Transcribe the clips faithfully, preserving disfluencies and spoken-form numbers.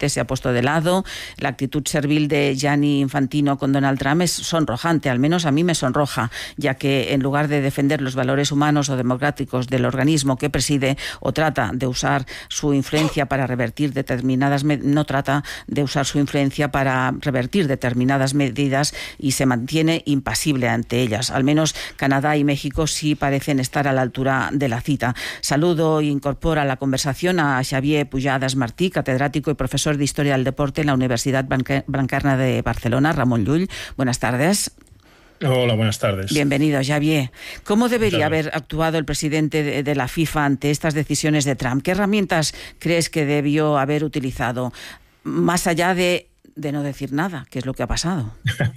presidente se ha puesto de lado. La actitud servil de Gianni Infantino con Donald Trump es sonrojante, al menos a mí me sonroja, ya que en lugar de defender los valores humanos o democráticos del organismo que preside, o trata de usar su influencia para revertir determinadas med- no trata de usar su influencia para revertir determinadas medidas y se mantiene impasible ante ellas. Al menos Canadá y México sí parecen estar a la altura de la cita. Saludo e incorpora a la conversación a Xavier Pujadas Martí, catedrático y profesor de Historia del Deporte en la Universidad Blanquerna de Barcelona. Ramón Llull, buenas tardes. Hola, buenas tardes. Bienvenido, Xavier. ¿Cómo debería haber actuado el presidente de, de la FIFA ante estas decisiones de Trump? ¿Qué herramientas crees que debió haber utilizado? Más allá de, de no decir nada, que es lo que ha pasado.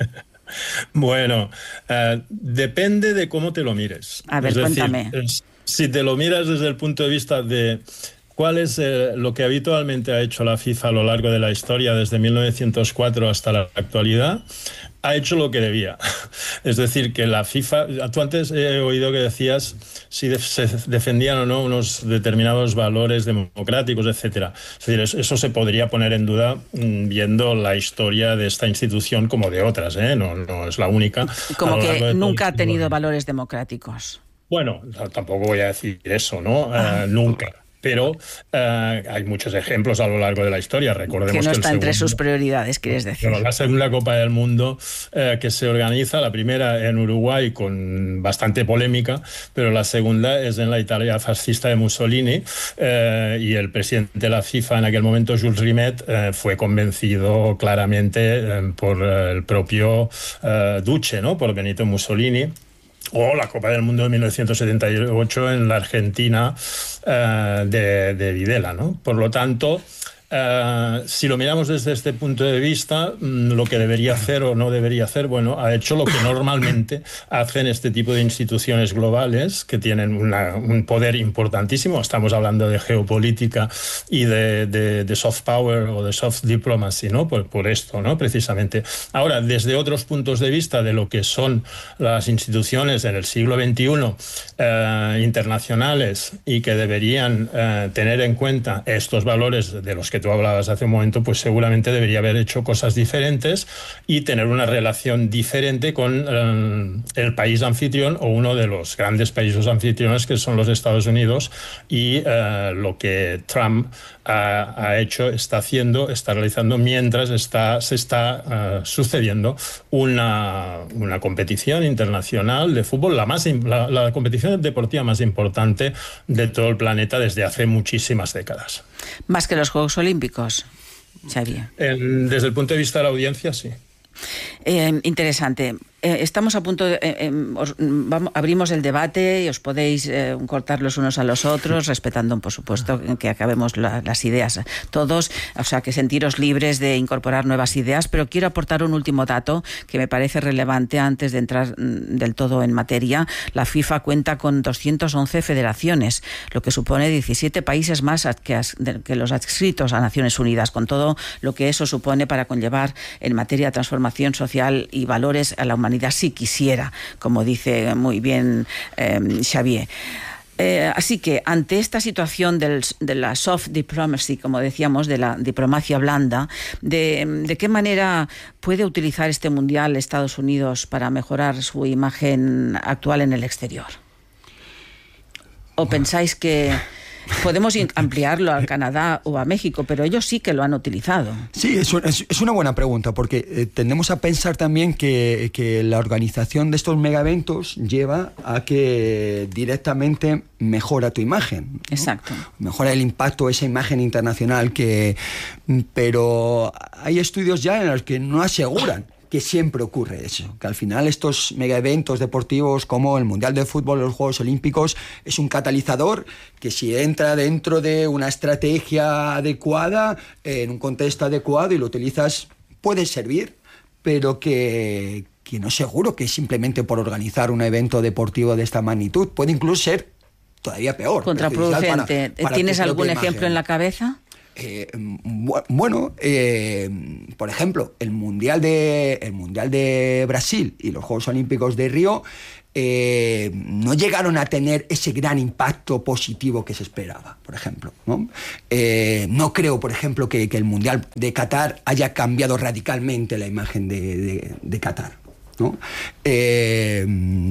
Bueno, uh, depende de cómo te lo mires. A ver, es cuéntame. Decir, si te lo miras desde el punto de vista de cuál es eh, lo que habitualmente ha hecho la FIFA a lo largo de la historia, desde mil novecientos cuatro hasta la actualidad, ha hecho lo que debía. Es decir, que la FIFA... Tú antes he oído que decías si de, se defendían o no unos determinados valores democráticos, etcétera. Es decir, eso se podría poner en duda viendo la historia de esta institución como de otras, ¿eh? No, no es la única. Como que nunca ha tenido valores democráticos. Bueno, tampoco voy a decir eso, ¿no? Ah. Uh, nunca. Pero uh, hay muchos ejemplos a lo largo de la historia. Recordemos que no que está el entre segundo, sus prioridades, quieres decir. Bueno, la segunda Copa del Mundo uh, que se organiza, la primera en Uruguay con bastante polémica, pero la segunda es en la Italia fascista de Mussolini, uh, y el presidente de la FIFA en aquel momento, Jules Rimet, uh, fue convencido claramente uh, por uh, el propio uh, Duce, ¿no? Por Benito Mussolini. O la Copa del Mundo de mil novecientos setenta y ocho en la Argentina uh, de, de Videla, ¿no? Por lo tanto, uh, si lo miramos desde este punto de vista, mm, lo que debería hacer o no debería hacer, bueno, ha hecho lo que normalmente hacen este tipo de instituciones globales que tienen una, un poder importantísimo. Estamos hablando de geopolítica y de, de, de soft power o de soft diplomacy, ¿no? Por, por esto, ¿no? Precisamente. Ahora, desde otros puntos de vista de lo que son las instituciones en el siglo veintiuno eh, internacionales y que deberían eh, tener en cuenta estos valores de los que tú hablabas hace un momento, pues seguramente debería haber hecho cosas diferentes y tener una relación diferente con eh, el país anfitrión o uno de los grandes países anfitriones que son los Estados Unidos, y eh, lo que Trump ha, ha hecho, está haciendo, está realizando mientras está, se está uh, sucediendo una, una competición internacional de fútbol, la, más, la, la competición deportiva más importante de todo el planeta desde hace muchísimas décadas. Más que los Juegos Olímpicos, Xavier. En, desde el punto de vista de la audiencia, sí. Eh, interesante. Eh, estamos a punto de... Eh, eh, os, vamos, abrimos el debate y os podéis eh, cortar los unos a los otros, respetando, por supuesto, que acabemos la, las ideas todos, o sea, que sentiros libres de incorporar nuevas ideas, pero quiero aportar un último dato que me parece relevante antes de entrar mm, del todo en materia. La FIFA cuenta con doscientas once federaciones, lo que supone diecisiete países más que, que los adscritos a Naciones Unidas, con todo lo que eso supone para conllevar en materia de transformación social y valores a la humanidad, si quisiera, como dice muy bien eh, Xavier. Eh, así que ante esta situación del, de la soft diplomacy, como decíamos, de la diplomacia blanda, de, ¿de qué manera puede utilizar este mundial Estados Unidos para mejorar su imagen actual en el exterior? ¿O pensáis que podemos ampliarlo a Canadá o a México, pero ellos sí que lo han utilizado? Sí, es, es, es una buena pregunta, porque eh, tendemos a pensar también que, que la organización de estos megaeventos lleva a que directamente mejora tu imagen, ¿no? Exacto. Mejora el impacto de esa imagen internacional, que, pero hay estudios ya en los que no aseguran que siempre ocurre eso, que al final estos megaeventos deportivos como el Mundial de Fútbol o los Juegos Olímpicos es un catalizador que, si entra dentro de una estrategia adecuada, en un contexto adecuado y lo utilizas, puede servir, pero que, que no es seguro que simplemente por organizar un evento deportivo de esta magnitud, puede incluso ser todavía peor. Contraproducente. Para, para ¿Tienes algún ejemplo imagen en la cabeza? Eh, bueno, eh, por ejemplo, el Mundial de, el Mundial de Brasil y los Juegos Olímpicos de Río eh, no llegaron a tener ese gran impacto positivo que se esperaba, por ejemplo, ¿no? Eh, no creo, por ejemplo, que, que el Mundial de Qatar haya cambiado radicalmente la imagen de, de, de Qatar, ¿no? Eh,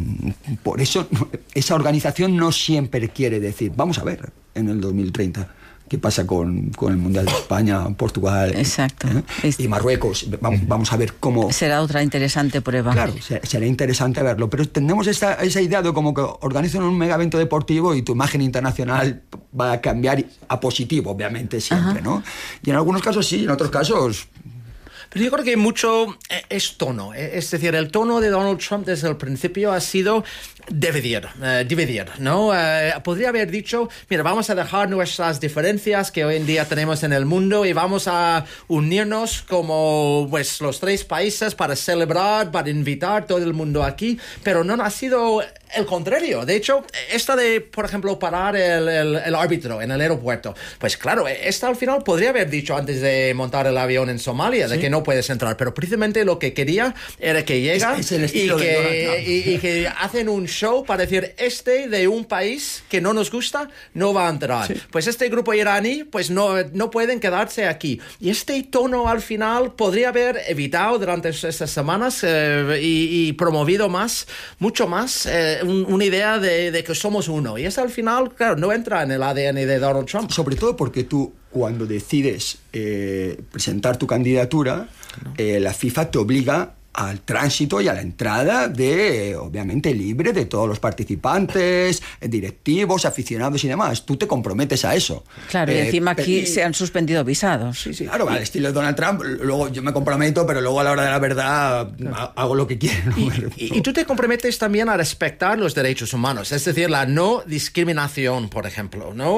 por eso esa organización no siempre quiere decir, vamos a ver en el dos mil treinta qué pasa con, con el Mundial de España, Portugal, exacto, ¿eh? y Marruecos. Vamos, vamos a ver cómo... Será otra interesante prueba. Claro, será interesante verlo, pero tenemos esa, esa idea de como que organizan un mega evento deportivo y tu imagen internacional va a cambiar a positivo, obviamente, siempre, ¿no? Y en algunos casos sí, en otros casos... Pero yo creo que mucho es tono. Es decir, el tono de Donald Trump desde el principio ha sido dividir, eh, dividir, ¿no? Eh, podría haber dicho, mira, vamos a dejar nuestras diferencias que hoy en día tenemos en el mundo y vamos a unirnos como pues los tres países para celebrar, para invitar todo el mundo aquí, pero no ha sido el contrario. De hecho, esta de, por ejemplo, parar el, el, el árbitro en el aeropuerto, pues claro, esta al final podría haber dicho antes de montar el avión en Somalia, ¿sí?, de que no puedes entrar, pero precisamente lo que quería era que llega es, es y, que, y, y que hacen un show para decir, este de un país que no nos gusta no va a entrar. Sí. Pues este grupo iraní, pues no, no pueden quedarse aquí. Y este tono al final podría haber evitado durante estas semanas eh, y, y promovido más, mucho más, eh, un, una idea de, de que somos uno. Y eso al final, claro, no entra en el A D N de Donald Trump. Sobre todo porque tú, cuando decides eh, presentar tu candidatura, no. eh, la FIFA te obliga al tránsito y a la entrada de, obviamente, libre de todos los participantes, directivos, aficionados y demás. Tú te comprometes a eso. Claro, eh, y encima aquí y, se han suspendido visados. Sí, sí. Claro, al estilo de Donald Trump, luego yo me comprometo, pero luego a la hora de la verdad claro. hago lo que quiero. ¿no? Y, y, y tú te comprometes también a respetar los derechos humanos, es decir, la no discriminación, por ejemplo, ¿no?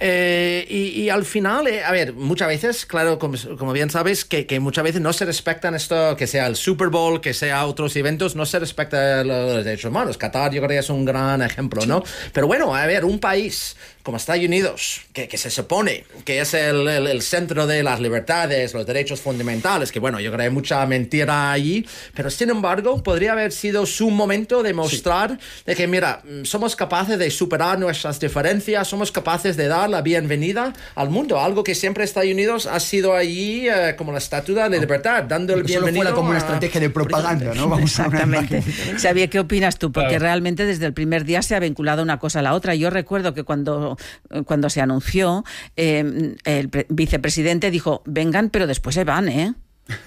Eh, y, y al final, eh, a ver, muchas veces, claro, como, como bien sabes, que, que muchas veces no se respetan esto, que sea el Super Bowl, que sea otros eventos, no se respecta los derechos humanos. Qatar yo creo que es un gran ejemplo, sí. ¿no? Pero bueno, a ver, un país como Estados Unidos, que, que se supone que es el, el, el centro de las libertades, los derechos fundamentales, que bueno, yo creo que hay mucha mentira allí, pero sin embargo, podría haber sido su momento de mostrar sí. de que, mira, somos capaces de superar nuestras diferencias, somos capaces de dar la bienvenida al mundo, algo que siempre Estados Unidos ha sido allí eh, como la estatua de libertad, dando el bienvenido. Fuera como a... una estrategia de propaganda, ¿no? Vamos Exactamente. A Xavier, ¿qué opinas tú? Porque claro. realmente desde el primer día se ha vinculado una cosa a la otra. Yo recuerdo que cuando, cuando se anunció, eh, el pre- vicepresidente dijo, vengan, pero después se van, ¿eh?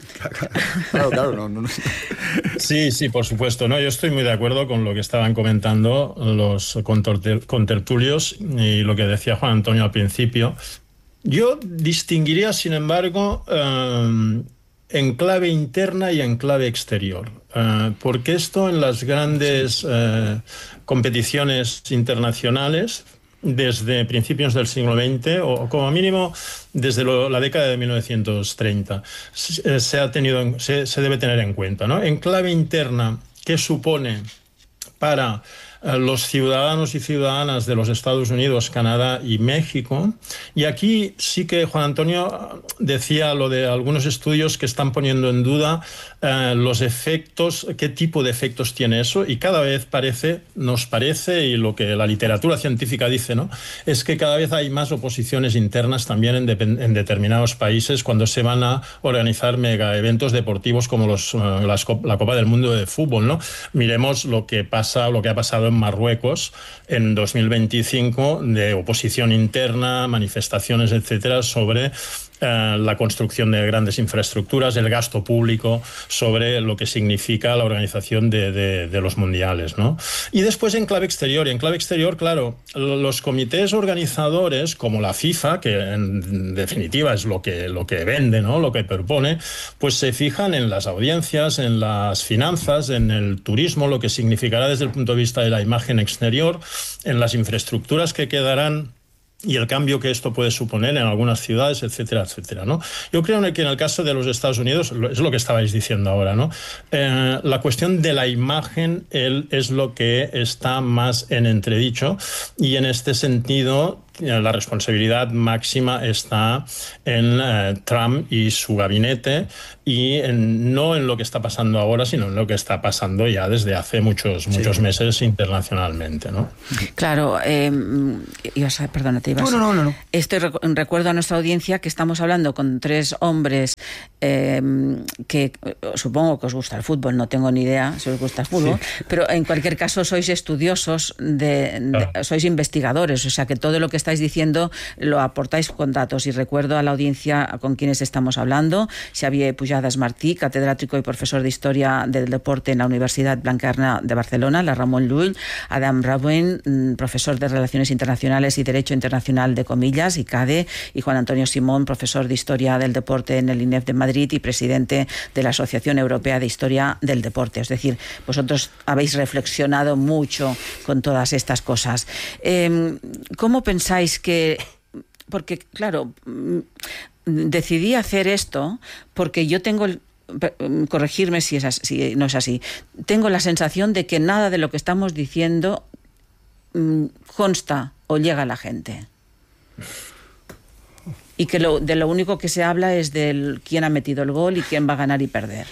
Claro, claro, no, no, no. Sí, sí, por supuesto. No, yo estoy muy de acuerdo con lo que estaban comentando los contertulios y lo que decía Juan Antonio al principio. Yo distinguiría, sin embargo, eh, en clave interna y en clave exterior. Uh, porque esto en las grandes uh, competiciones internacionales, desde principios del siglo veinte, o como mínimo desde lo, la década de mil novecientos treinta, se, se, ha tenido, se, se debe tener en cuenta, ¿no? En clave interna, ¿qué supone para los ciudadanos y ciudadanas de los Estados Unidos, Canadá y México? Y aquí sí que Juan Antonio decía lo de algunos estudios que están poniendo en duda eh, los efectos, qué tipo de efectos tiene eso, y cada vez parece, nos parece, y lo que la literatura científica dice, ¿no?, es que cada vez hay más oposiciones internas también en, de, en determinados países cuando se van a organizar mega eventos deportivos como los, uh, las, la Copa del Mundo de fútbol, ¿no? Miremos lo que pasa, lo que ha pasado en Marruecos en dos mil veinticinco, de oposición interna, manifestaciones, etcétera, sobre eh, la construcción de grandes infraestructuras, el gasto público, sobre lo que significa la organización de, de, de los mundiales, ¿no? Y después en clave exterior, y en clave exterior, claro, los comités organizadores, como la FIFA, que en definitiva es lo que, lo que vende, ¿no?, lo que propone, pues se fijan en las audiencias, en las finanzas, en el turismo, lo que significará desde el punto de vista de la imagen exterior, en las infraestructuras que quedarán y el cambio que esto puede suponer en algunas ciudades, etcétera, etcétera, ¿no? Yo creo que en el caso de los Estados Unidos, es lo que estabais diciendo ahora, ¿no? Eh, la cuestión de la imagen él, es lo que está más en entredicho, y en este sentido la responsabilidad máxima está en eh, Trump y su gabinete, y en, no en lo que está pasando ahora, sino en lo que está pasando ya desde hace muchos, muchos sí. meses internacionalmente, ¿no? Claro, eh, ibas a, perdona, te ibas. No, no, no, no. Estoy, recuerdo a nuestra audiencia que estamos hablando con tres hombres eh, que supongo que os gusta el fútbol, no tengo ni idea si os gusta el fútbol, sí. pero en cualquier caso sois estudiosos, de, de, ah. sois investigadores, o sea que todo lo que estáis diciendo lo aportáis con datos. Y recuerdo a la audiencia con quienes estamos hablando: Xavier Pujadas Martí, catedrático y profesor de Historia del Deporte en la Universidad Blanquerna de Barcelona; la Ramon Llull; Adam Rabuen, profesor de Relaciones Internacionales y Derecho Internacional de Comillas, I C A D E; y Juan Antonio Simón, profesor de Historia del Deporte en el I N E F de Madrid y presidente de la Asociación Europea de Historia del Deporte. Es decir, vosotros habéis reflexionado mucho con todas estas cosas. Eh, ¿Cómo pensáis que...? Porque, claro, decidí hacer esto porque yo tengo... corregirme si, es así, si no es así. Tengo la sensación de que nada de lo que estamos diciendo mmm, consta o llega a la gente. Y que lo, de lo único que se habla es de quién ha metido el gol y quién va a ganar y perder.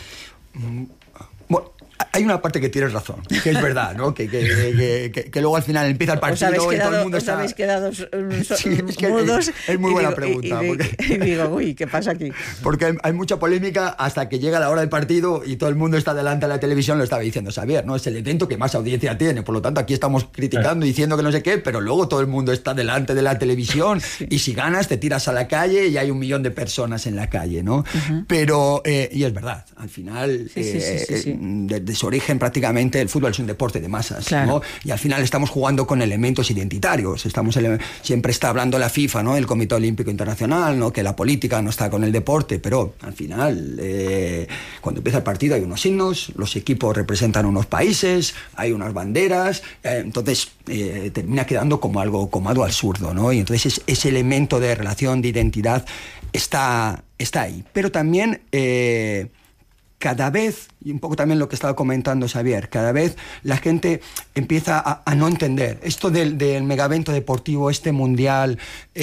Bueno, hay una parte que tienes razón, que es verdad, ¿no? Que, que, que, que, que luego al final empieza el partido quedado, y todo el mundo os está... habéis quedado so, sí, es que mudos. Es, es muy buena digo, pregunta. Y, y, porque... y digo, uy, ¿qué pasa aquí? Porque hay, hay mucha polémica hasta que llega la hora del partido y todo el mundo está delante de la televisión, lo estaba diciendo Xavier, ¿no? Es el evento que más audiencia tiene, por lo tanto aquí estamos criticando y diciendo que no sé qué, pero luego todo el mundo está delante de la televisión y si ganas te tiras a la calle y hay un millón de personas en la calle, ¿no? Uh-huh. Pero, eh, y es verdad, al final, sí, sí, eh, sí, sí, sí. desde su origen prácticamente el fútbol es un deporte de masas, claro. ¿no? Y al final estamos jugando con elementos identitarios, estamos ele- siempre está hablando la FIFA, ¿no? El Comité Olímpico Internacional, ¿no? Que la política no está con el deporte, pero al final eh, cuando empieza el partido hay unos himnos, los equipos representan unos países, hay unas banderas, eh, entonces eh, termina quedando como algo, como algo absurdo, ¿no? Y entonces es, ese elemento de relación, de identidad está, está ahí, pero también eh, cada vez, y un poco también lo que estaba comentando Xavier, cada vez la gente empieza a, a no entender esto del, del megavento deportivo, este mundial,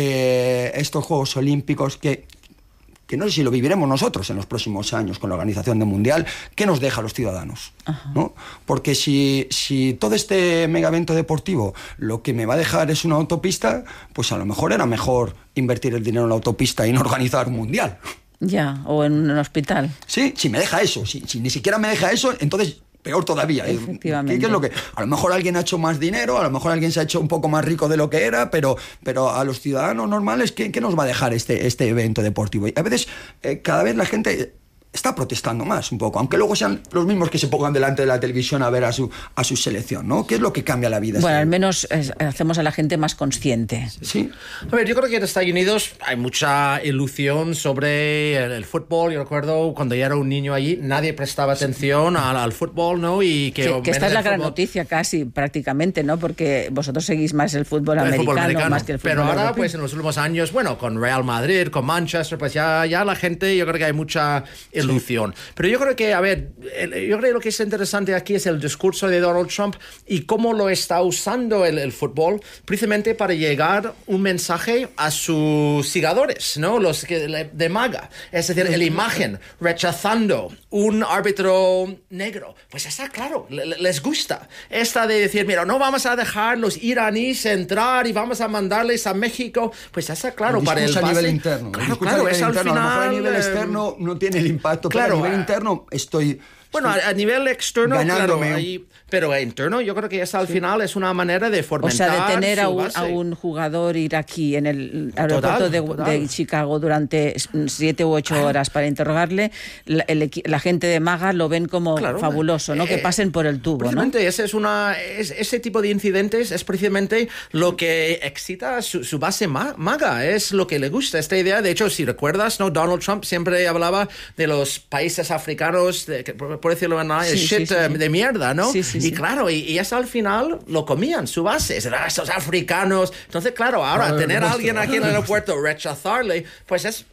eh, estos Juegos Olímpicos, que, que no sé si lo viviremos nosotros en los próximos años con la organización del mundial, ¿qué nos deja a los ciudadanos? ¿No? Porque si, si todo este megavento deportivo lo que me va a dejar es una autopista, pues a lo mejor era mejor invertir el dinero en la autopista y no organizar un mundial. Ya, o en un hospital. Sí, si me deja eso, si, si ni siquiera me deja eso, entonces peor todavía. Efectivamente. ¿Qué, qué es lo que? A lo mejor alguien ha hecho más dinero, a lo mejor alguien se ha hecho un poco más rico de lo que era, pero, pero a los ciudadanos normales, ¿qué, qué nos va a dejar este, este evento deportivo? Y a veces, eh, cada vez la gente está protestando más un poco, aunque luego sean los mismos que se pongan delante de la televisión a ver a su, a su selección, ¿no? ¿Qué es lo que cambia la vida? Bueno, al menos es, hacemos a la gente más consciente. Sí. A ver, yo creo que en Estados Unidos hay mucha ilusión sobre el, el fútbol. Yo recuerdo cuando yo era un niño allí, nadie prestaba atención al, al fútbol, ¿no? Y que, que, que esta es la fútbol... gran noticia casi, prácticamente, ¿no? Porque vosotros seguís más el fútbol, el americano, fútbol americano, más que el fútbol pero ahora, europeo. pues en los últimos años, bueno, con Real Madrid, con Manchester, pues ya, ya la gente, yo creo que hay mucha ilusión. Sí. Pero yo creo que, a ver, el, yo creo que lo que es interesante aquí es el discurso de Donald Trump y cómo lo está usando el, el fútbol precisamente para llegar un mensaje a sus seguidores, ¿no? Los que, de MAGA. Es decir, la imagen rechazando un árbitro negro. Pues está claro, les gusta. Esta de decir, mira, no vamos a dejar los iraníes entrar y vamos a mandarles a México. Pues está claro el para el a base. nivel interno. Claro, el claro, a nivel es al interno. final... A lo mejor a nivel externo no tiene el impacto, claro, pero a nivel interno estoy... Bueno, a, a nivel externo, ganándome. claro, ahí, pero interno yo creo que esa al sí. final es una manera de fomentar. O sea, de tener a un, base. a un jugador iraquí en el aeropuerto total, de, total. de Chicago durante siete u ocho horas para interrogarle, la, el, la gente de MAGA lo ven como claro, fabuloso, ¿no? Eh, que pasen por el tubo, precisamente ¿no? Ese, es una, es, ese tipo de incidentes es precisamente lo que excita su, su base MAGA, es lo que le gusta esta idea. De hecho, si recuerdas, ¿no? Donald Trump siempre hablaba de los países africanos, de, por decirlo en sí, shit sí, sí. de mierda, ¿no? Sí, sí, y sí. claro, y, y eso al final lo comían, su base, estos africanos. Entonces, claro, ahora a ver, tener a gusto. alguien aquí en el aeropuerto, rechazarle, pues es,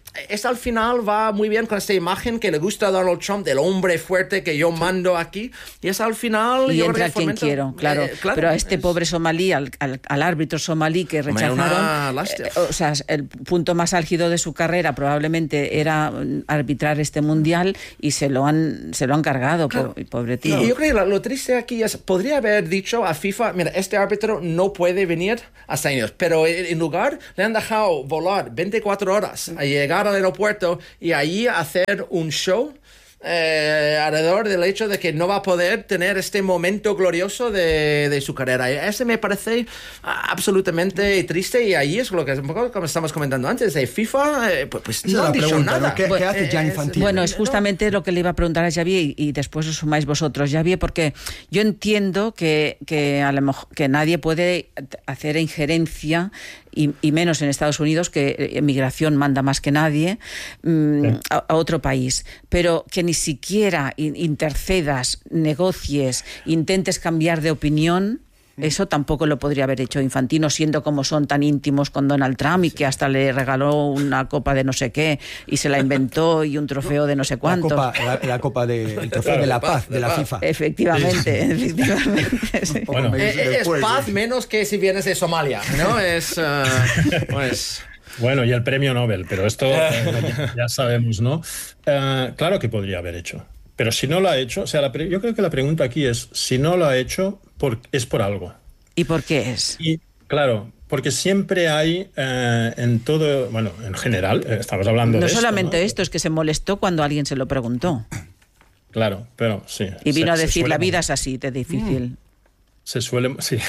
es al final va muy bien con esta imagen que le gusta a Donald Trump del hombre fuerte que yo mando aquí, y es al final... Y yo entra creo que quien fomenta, quiero, claro. eh, claro. Pero a este es... pobre somalí, al, al, al árbitro somalí que rechazaron, eh, o sea, el punto más álgido de su carrera probablemente era arbitrar este mundial y se lo han, se lo han cargado, claro. po, pobre tío. Y yo creo que lo, lo triste aquí es, podría haber dicho a FIFA, mira, este árbitro no puede venir a Estados Unidos, pero en lugar le han dejado volar veinticuatro horas a llegar al aeropuerto y allí hacer un show eh, alrededor del hecho de que no va a poder tener este momento glorioso de, de su carrera. Ese me parece absolutamente triste, y ahí es lo que es un poco como estamos comentando antes, de FIFA, eh, pues, pues no han dicho pregunta, nada. ¿no? ¿Qué, ¿Qué hace Gianni Infantino? Bueno, es justamente lo que le iba a preguntar a Xavier, y, y después os sumáis vosotros, Xavier, porque yo entiendo que, que, a lo mejor, que nadie puede hacer injerencia, y, y menos en Estados Unidos, que emigración manda más que nadie, mmm, sí. a, a otro país, pero que ni siquiera intercedas, negocies, intentes cambiar de opinión. Eso tampoco lo podría haber hecho Infantino, siendo como son tan íntimos con Donald Trump, y que hasta le regaló una copa de no sé qué y se la inventó, y un trofeo de no sé cuánto. La copa, la, la copa de, el trofeo de la paz, de la FIFA. Efectivamente, sí. efectivamente. Sí. Bueno, es, es paz menos que si vienes de Somalia, ¿no? Es, uh, pues... Bueno, y el premio Nobel, pero esto eh, ya sabemos, ¿no? Uh, claro que podría haber hecho. Pero si no lo ha hecho, o sea, la pre- yo creo que la pregunta aquí es, si no lo ha hecho, por, es por algo. ¿Y por qué es? Y, claro, porque siempre hay eh, en todo, bueno, en general, eh, estamos hablando no de esto. No solamente esto, es que se molestó cuando alguien se lo preguntó. Claro, pero sí. Y vino se, a decir, la vida morir. es así, de difícil. Se suele, sí.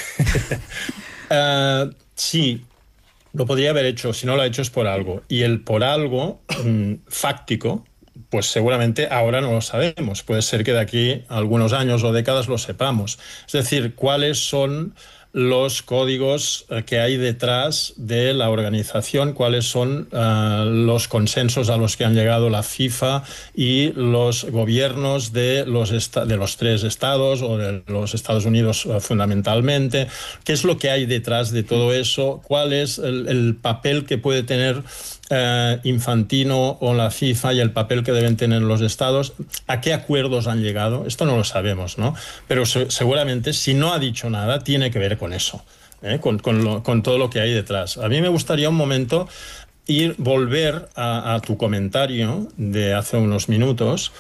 uh, sí, lo podría haber hecho, si no lo ha hecho es por algo. Y el por algo mmm, fáctico, pues seguramente ahora no lo sabemos. Puede ser que de aquí a algunos años o décadas lo sepamos. Es decir, cuáles son los códigos que hay detrás de la organización, cuáles son uh, los consensos a los que han llegado la FIFA y los gobiernos de los, esta- de los tres estados o de los Estados Unidos uh, fundamentalmente, qué es lo que hay detrás de todo eso, cuál es el, el papel que puede tener Uh, Infantino o la FIFA y el papel que deben tener los estados, a qué acuerdos han llegado, esto no lo sabemos, ¿no? Pero se- seguramente si no ha dicho nada tiene que ver con eso, ¿eh? con, con, lo, con todo lo que hay detrás. A mí me gustaría un momento ir, volver a, a tu comentario de hace unos minutos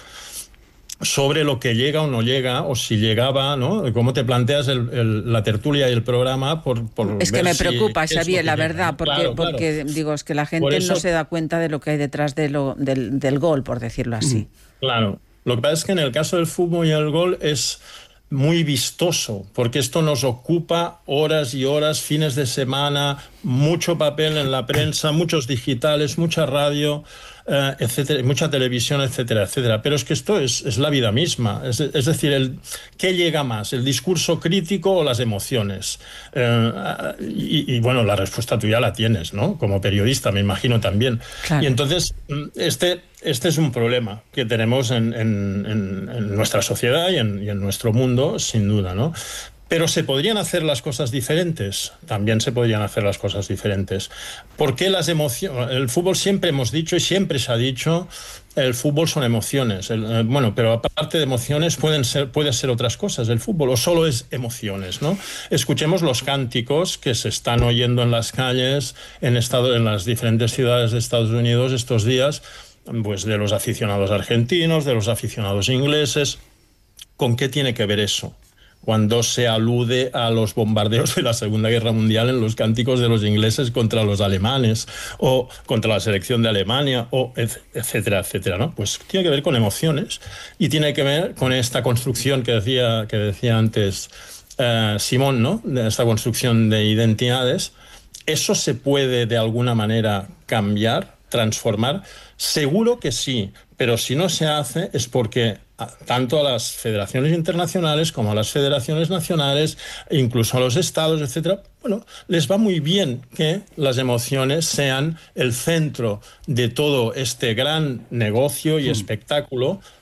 sobre lo que llega o no llega, o si llegaba, ¿no? Cómo te planteas el, el, la tertulia y el programa por, por es que ver me si, preocupa, Xavier, la llega. verdad, porque, Claro, claro. porque digo, es que la gente eso, no se da cuenta de lo que hay detrás de lo, del, del gol, por decirlo así. Claro. Lo que pasa es que en el caso del fútbol y el gol es muy vistoso, porque esto nos ocupa horas y horas, fines de semana, mucho papel en la prensa, muchos digitales, mucha radio, eh, etcétera, mucha televisión, etcétera, etcétera. Pero es que esto es, es la vida misma. Es, es decir, el, ¿qué llega más? ¿El discurso crítico o las emociones? Eh, y, y bueno, la respuesta tú ya la tienes, ¿no? Como periodista, me imagino también. Claro. Y entonces, este... Este es un problema que tenemos en, en, en, en nuestra sociedad y en, y en nuestro mundo, sin duda, ¿no? Pero ¿se podrían hacer las cosas diferentes? También se podrían hacer las cosas diferentes. ¿Por qué las emociones? El fútbol siempre hemos dicho y siempre se ha dicho, el fútbol son emociones. El, eh, bueno, pero aparte de emociones pueden ser, puede ser otras cosas el fútbol, o solo es emociones, ¿no? Escuchemos los cánticos que se están oyendo en las calles, en, estado, en las diferentes ciudades de Estados Unidos estos días, pues de los aficionados argentinos, de los aficionados ingleses. ¿Con qué tiene que ver eso? Cuando se alude a los bombardeos de la Segunda Guerra Mundial en los cánticos de los ingleses contra los alemanes o contra la selección de Alemania, o etcétera, etcétera, ¿no? Pues tiene que ver con emociones y tiene que ver con esta construcción que decía, que decía antes eh, Simón, ¿no? De esta construcción de identidades. ¿Eso se puede de alguna manera cambiar, transformar? Seguro que sí, pero si no se hace es porque tanto a las federaciones internacionales como a las federaciones nacionales, incluso a los estados, etcétera, bueno, les va muy bien que las emociones sean el centro de todo este gran negocio y espectáculo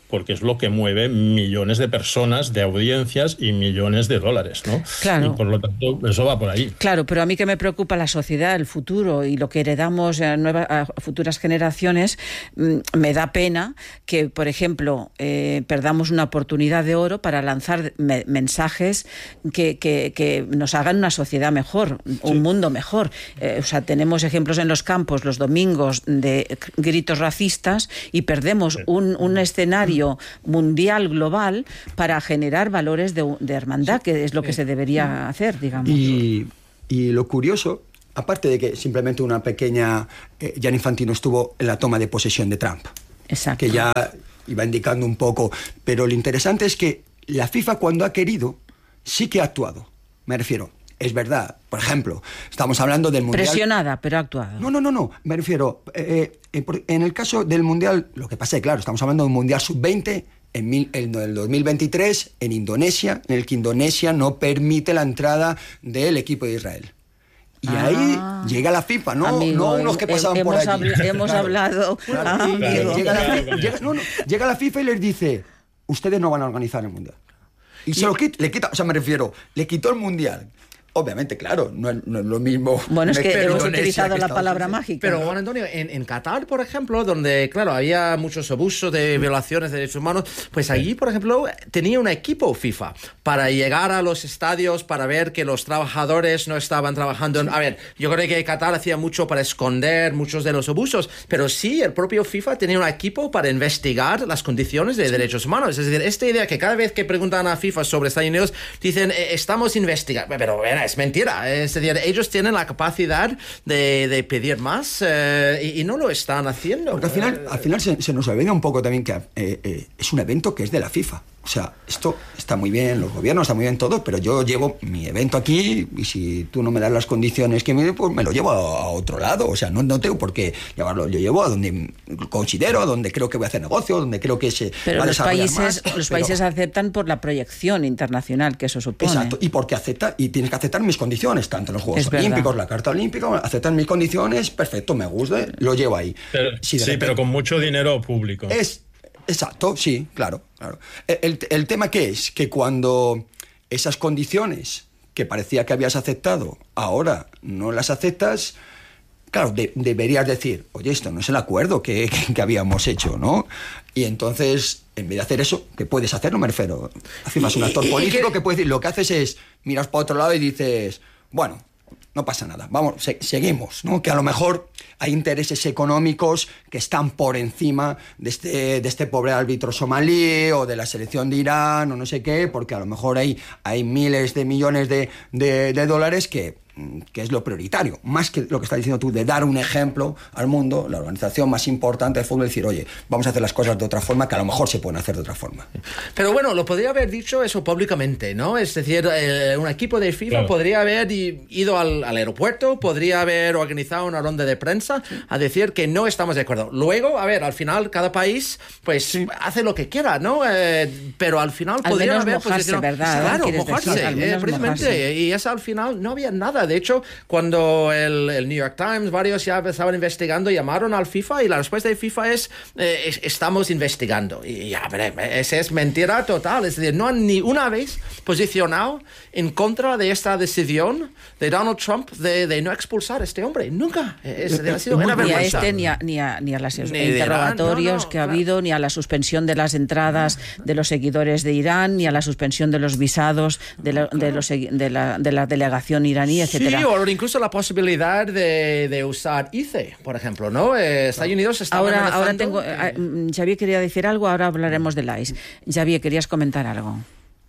porque es lo que mueve millones de personas, de audiencias y millones de dólares, ¿no? Claro. Y por lo tanto, eso va por ahí. Claro, pero a mí que me preocupa la sociedad, el futuro y lo que heredamos a, nuevas, a futuras generaciones, me da pena que, por ejemplo, eh, perdamos una oportunidad de oro para lanzar me mensajes que, que, que nos hagan una sociedad mejor, un sí. mundo mejor. Eh, o sea, tenemos ejemplos en los campos los domingos de gritos racistas y perdemos sí. un, un escenario mundial, global, para generar valores de, de hermandad, sí. que es lo que se debería hacer, digamos. Y, y lo curioso, aparte de que simplemente una pequeña... Eh, Gianni Infantino estuvo en la toma de posesión de Trump. Exacto. Que ya iba indicando un poco. Pero lo interesante es que la FIFA, cuando ha querido, sí que ha actuado. Me refiero... Es verdad, por ejemplo, estamos hablando del Mundial... Presionada, pero ha actuado. No, no, no, no, me refiero, eh, eh, en el caso del Mundial, lo que pasa es, claro, estamos hablando de un Mundial sub veinte en, mil, en el dos mil veintitrés en Indonesia, en el que Indonesia no permite la entrada del equipo de Israel. Y ah, ahí llega la FIFA, no, amigo, no unos que pasaban por allí. Habl hemos claro. hablado. Claro, ah, claro, llega, la, llega, no, no, llega la FIFA y les dice, ustedes no van a organizar el Mundial. Y, y se lo quita, le quita, o sea, me refiero, le quitó el Mundial. Obviamente, claro, no es, no es lo mismo. Bueno, es que hemos utilizado la palabra mágica. Pero, Juan Antonio, en, en Qatar, por ejemplo, donde, claro, había muchos abusos de violaciones de derechos humanos, pues allí, por ejemplo, tenía un equipo FIFA para llegar a los estadios, para ver que los trabajadores no estaban trabajando. En, a ver, yo creo que Qatar hacía mucho para esconder muchos de los abusos, pero sí, el propio FIFA tenía un equipo para investigar las condiciones de derechos humanos. Es decir, esta idea que cada vez que preguntan a FIFA sobre Estados Unidos, dicen, eh, estamos investigando. Pero, bueno, es mentira. Es decir, ellos tienen la capacidad de, de pedir más eh, y, y no lo están haciendo. Porque al final, al final se, se nos olvida un poco también que eh, eh, es un evento que es de la FIFA. O sea, esto está muy bien, los gobiernos, está muy bien todo, pero yo llevo mi evento aquí y si tú no me das las condiciones que me, pues me lo llevo a, a otro lado. O sea, no, no tengo por qué llevarlo. Yo llevo a donde considero, a donde creo que voy a hacer negocio, donde creo que se pero va a los desarrollar países, más. los pero, países aceptan por la proyección internacional que eso supone. Exacto, y porque acepta, y tienes que aceptar mis condiciones, tanto en los Juegos es Olímpicos, verdad. la Carta Olímpica, aceptan mis condiciones, perfecto, me gusta, lo llevo ahí. Pero, si sí, repente, pero con mucho dinero público. Es Exacto, sí, claro. claro. El, el, el tema que es que cuando esas condiciones que parecía que habías aceptado, ahora no las aceptas, claro, de, deberías decir, oye, esto no es el acuerdo que, que, que habíamos hecho, ¿no? Y entonces, en vez de hacer eso, ¿qué puedes hacer? No me refiero. Encima es un actor político que puede decir, lo que haces es, miras para otro lado y dices, bueno, no pasa nada, vamos, se, seguimos, ¿no? Que a lo mejor hay intereses económicos que están por encima de este, de este pobre árbitro somalí o de la selección de Irán o no sé qué, porque a lo mejor hay, hay miles de millones de, de, de dólares que, que es lo prioritario, más que lo que estás diciendo tú, de dar un ejemplo al mundo, la organización más importante del fútbol, decir, oye, vamos a hacer las cosas de otra forma, que a lo mejor se pueden hacer de otra forma. Pero bueno, lo podría haber dicho eso públicamente, ¿no? Es decir, eh, un equipo de FIFA claro. podría haber ido al, al aeropuerto, podría haber organizado una ronda de prensa a decir que no estamos de acuerdo. Luego, a ver, al final cada país pues sí. hace lo que quiera, ¿no? Eh, pero al final al podría menos haber... mojarse, pues, ¿verdad? Claro, mojarse, decir, eh, precisamente. Mojarse. Y eso al final no había nada. De hecho, cuando el, el New York Times, varios ya estaban investigando, llamaron al FIFA y la respuesta de FIFA es, eh, es estamos investigando. Y ya, esa es mentira total. Es decir, no han ni una vez posicionado en contra de esta decisión de Donald Trump de, de no expulsar a este hombre. Nunca. Es, ha sido una ni a este, ni a, ni a, ni a los interrogatorios Irán, no, no, que claro. ha habido, ni a la suspensión de las entradas de los seguidores de Irán, ni a la suspensión de los visados de la, de los, de la, de la delegación iraní, etcétera. Sí, o incluso la posibilidad de, de usar I C E, por ejemplo, ¿no? Eh, Estados Unidos está ahora, amenazando... ahora tengo... Eh, Xavier quería decir algo, ahora hablaremos del I C E. Xavier, ¿querías comentar algo?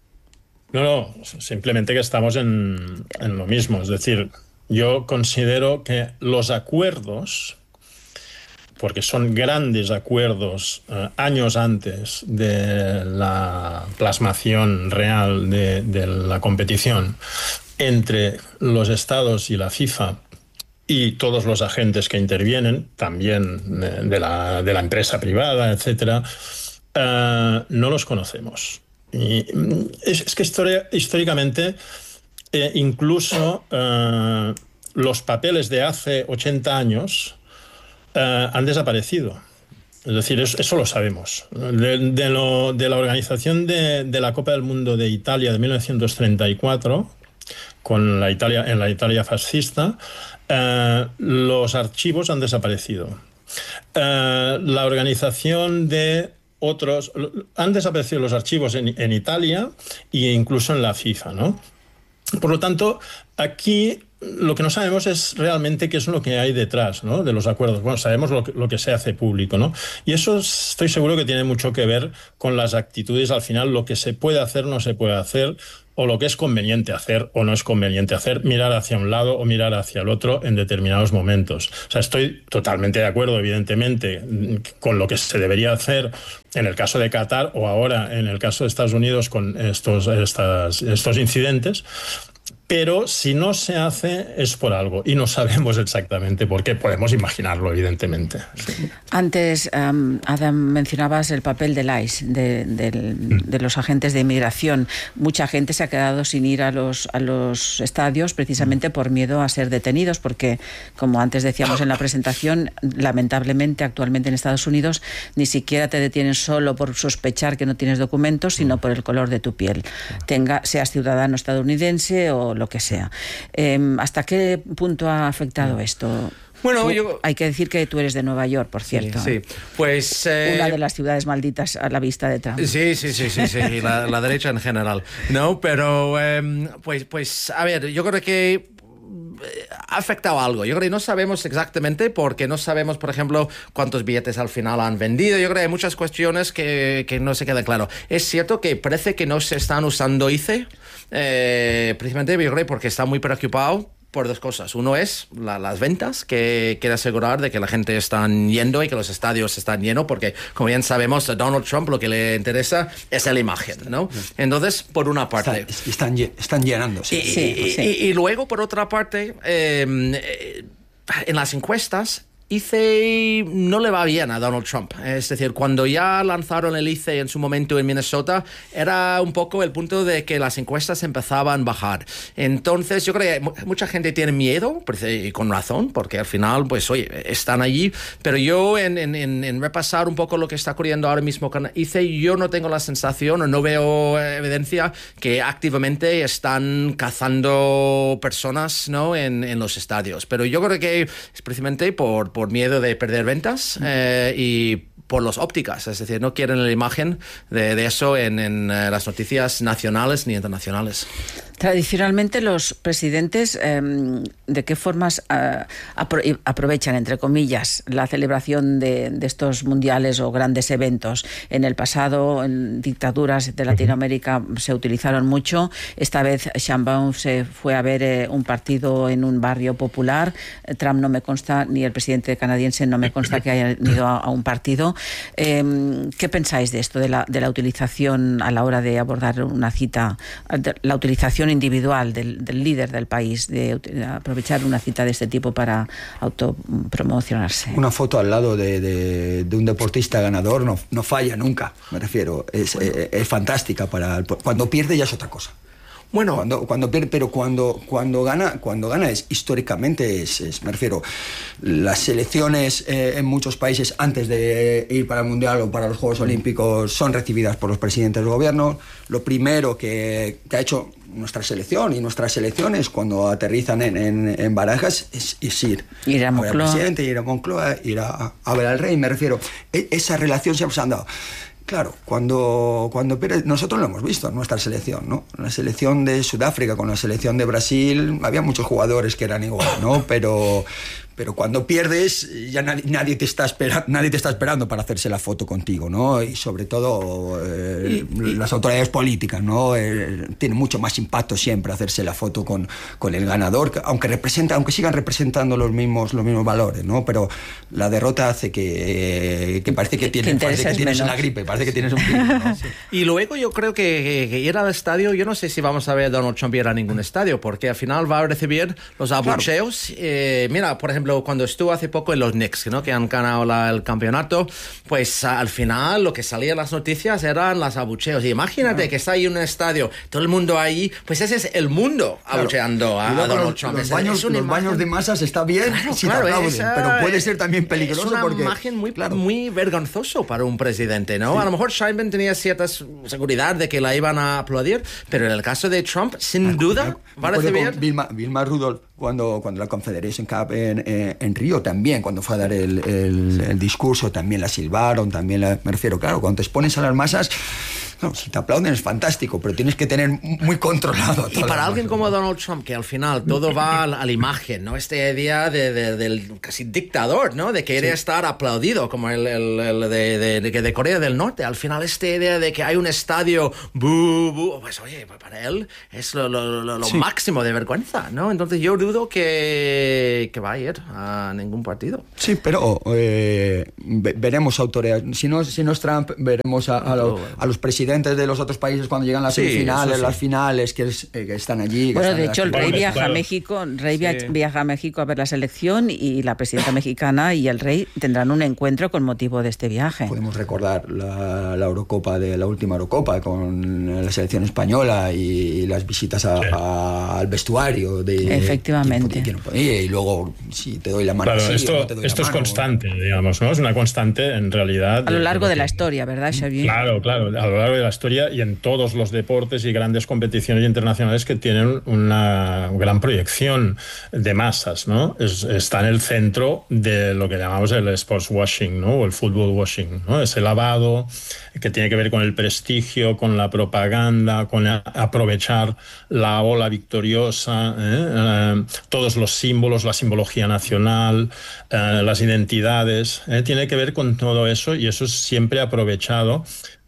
No, no, simplemente que estamos en, en lo mismo. Es decir, yo considero que los acuerdos, porque son grandes acuerdos eh, años antes de la plasmación real de, de la competición entre los estados y la FIFA y todos los agentes que intervienen, también de, de, la, de la empresa privada, etcétera, eh, no los conocemos. Y es, es que historia, históricamente eh, incluso eh, los papeles de hace ochenta años eh, han desaparecido. Es decir, eso, eso lo sabemos. De, de, lo, de la organización de, de la Copa del Mundo de Italia de mil novecientos treinta y cuatro, con la Italia, en la Italia fascista, eh, los archivos han desaparecido. Eh, la organización de otros... Han desaparecido los archivos en, en Italia e incluso en la FIFA, ¿no? Por lo tanto, aquí lo que no sabemos es realmente qué es lo que hay detrás, ¿no?, de los acuerdos. Bueno, sabemos lo que, lo que se hace público, ¿no? Y eso estoy seguro que tiene mucho que ver con las actitudes, al final, lo que se puede hacer, no se puede hacer, o lo que es conveniente hacer o no es conveniente hacer, mirar hacia un lado o mirar hacia el otro en determinados momentos. O sea, estoy totalmente de acuerdo, evidentemente, con lo que se debería hacer en el caso de Qatar o ahora en el caso de Estados Unidos con estos, estas, estos incidentes. Pero si no se hace es por algo y no sabemos exactamente por qué. Podemos imaginarlo, evidentemente. Sí. Antes, um, Adam, mencionabas el papel del I C E, de, de, de los agentes de inmigración. Mucha gente se ha quedado sin ir a los, a los estadios precisamente por miedo a ser detenidos, porque, como antes decíamos en la presentación, lamentablemente actualmente en Estados Unidos ni siquiera te detienen solo por sospechar que no tienes documentos, sino por el color de tu piel. Tenga, seas ciudadano estadounidense o lo que sea. Eh, ¿Hasta qué punto ha afectado esto? Bueno, tú, yo... hay que decir que tú eres de Nueva York, por cierto. Sí, sí. Pues... Eh... Una de las ciudades malditas a la vista de Trump. Sí, sí, sí, sí, sí. la, la derecha en general. No, pero, eh, pues, pues, a ver, yo creo que ha afectado algo. Yo creo que no sabemos exactamente porque no sabemos, por ejemplo, cuántos billetes al final han vendido. Yo creo que hay muchas cuestiones que, que no se quedan claro. Es cierto que parece que no se están usando I C E, eh, precisamente yo creo porque está muy preocupado por dos cosas. Uno es la, las ventas, que quiere asegurar de que la gente está yendo y que los estadios están llenos, porque, como bien sabemos, a Donald Trump lo que le interesa es la imagen, ¿no? Entonces, por una parte... Está, están, están llenándose. Y, sí, y, sí. Y, y luego, por otra parte, eh, eh, en las encuestas, I C E no le va bien a Donald Trump. Es decir, cuando ya lanzaron el I C E en su momento en Minnesota, era un poco el punto de que las encuestas empezaban a bajar. Entonces, yo creo que mucha gente tiene miedo, y con razón, porque al final, pues, oye, están allí. Pero yo, en, en, en repasar un poco lo que está ocurriendo ahora mismo con I C E, yo no tengo la sensación, o no veo evidencia que activamente están cazando personas, ¿no?, en, en los estadios. Pero yo creo que es precisamente por por miedo de perder ventas eh, y por las ópticas, es decir, no quieren la imagen de, de eso en, en uh, las noticias nacionales ni internacionales. Tradicionalmente los presidentes, eh, ¿de qué formas eh, apro aprovechan, entre comillas, la celebración de, de estos mundiales o grandes eventos? En el pasado, en dictaduras de Latinoamérica se utilizaron mucho. Esta vez Sheinbaum se fue a ver eh, un partido en un barrio popular. Trump no me consta, ni el presidente canadiense no me consta que hayan ido a, a un partido. Eh, ¿Qué pensáis de esto, de la, de la utilización a la hora de abordar una cita, de la utilización individual del, del líder del país, de, de aprovechar una cita de este tipo para autopromocionarse? Una foto al lado de, de, de un deportista ganador no, no falla nunca, me refiero. Es, bueno. es, es fantástica. Para cuando pierde ya es otra cosa. Bueno, cuando, cuando pierde, pero cuando, cuando gana, cuando gana es históricamente, es, es me refiero, las selecciones eh, en muchos países antes de ir para el Mundial o para los Juegos Olímpicos son recibidas por los presidentes del gobierno. Lo primero que, que ha hecho nuestra selección y nuestras selecciones cuando aterrizan en, en, en Barajas es, es ir, ir a Moncloa, a ver al presidente, ir a Moncloa, ir a, a ver al rey, me refiero. E, esa relación siempre se han dado. Claro, cuando, cuando pierde, nosotros lo hemos visto en nuestra selección, ¿no? La selección de Sudáfrica con la selección de Brasil, había muchos jugadores que eran igual, ¿no? Pero, pero cuando pierdes, ya nadie, nadie, te está espera, nadie te está esperando para hacerse la foto contigo, ¿no? Y sobre todo eh, y, y, las autoridades políticas, ¿no? Eh, tiene mucho más impacto siempre hacerse la foto con, con el ganador, aunque representa, aunque sigan representando los mismos, los mismos valores, ¿no? Pero la derrota hace que, eh, que parece que tienes, parece que tienes la gripe, parece que tienes un virus, ¿no? Sí. Y luego yo creo que, que, que ir al estadio, yo no sé si vamos a ver a Donald Trump ir a ningún estadio, porque al final va a recibir los abucheos. Claro. Eh, mira, por ejemplo, ejemplo, cuando estuvo hace poco en los Knicks, ¿no? Que han ganado la, el campeonato, pues al final lo que salía en las noticias eran los abucheos. Y imagínate no. que está ahí en un estadio, todo el mundo ahí, pues ese es el mundo claro. abucheando a, a Donald los, Trump. Los, es, baños, es los imagen... baños de masas está bien claro, si claro, te aplauden, esa... pero puede ser también peligroso. Es una porque, imagen muy, claro. muy vergonzoso para un presidente, ¿no? Sí. A lo mejor Sheinbaum tenía cierta seguridad de que la iban a aplaudir, pero en el caso de Trump, sin duda, va a recibir... Vilma, Vilma Rudolph, cuando, cuando la Confederation Cup en, en, en Río también, cuando fue a dar el, el, el discurso, también la silbaron, también la... Me refiero, claro, cuando te expones a las masas... No, si te aplauden es fantástico, pero tienes que tener muy controlado. Y para alguien masas, como ¿no? Donald Trump, que al final todo va a la, a la imagen, ¿no? Esta idea de, de, del casi dictador, ¿no? De querer sí. estar aplaudido, como el, el, el de, de, de, de Corea del Norte. Al final esta idea de que hay un estadio, bu, bu, pues oye, para él es lo, lo, lo, lo sí. máximo de vergüenza, ¿no? Entonces yo dudo que, que va a ir a ningún partido. Sí, pero eh, veremos autoridades. Si no, si no es Trump, veremos a, a, lo, a los presidentes de los otros países cuando llegan las sí, semifinales, sí. las finales, que, es, eh, que están allí. Que bueno, están de hecho, el rey viaja claro. a México, el rey sí. viaja a México a ver la selección y la presidenta mexicana y el rey tendrán un encuentro con motivo de este viaje. Podemos recordar la, la Eurocopa de la última Eurocopa con la selección española y las visitas a, sí. a, al vestuario de efectivamente. Quién, quién, quién, y luego si te doy la mano. Claro, sí, esto, no te doy esto la es mano, constante, ¿no? digamos, ¿no? Es una constante en realidad. A lo largo de, de la que, historia, ¿verdad, Xavier? Claro, claro, a lo largo de la historia y en todos los deportes y grandes competiciones internacionales que tienen una gran proyección de masas, ¿no? Es, está en el centro de lo que llamamos el sports washing, ¿no? O el football washing, ¿no? Ese lavado que tiene que ver con el prestigio, con la propaganda, con a, aprovechar la ola victoriosa, ¿eh? Eh, todos los símbolos, la simbología nacional, eh, las identidades, ¿eh? Tiene que ver con todo eso y eso es siempre aprovechado.